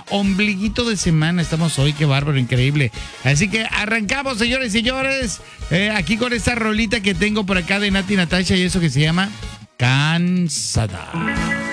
ombliguito de semana estamos hoy, qué bárbaro, increíble. Así que arrancamos, señores y señores, aquí con esta rolita que tengo por acá de Nati Natasha y eso que se llama Cansada.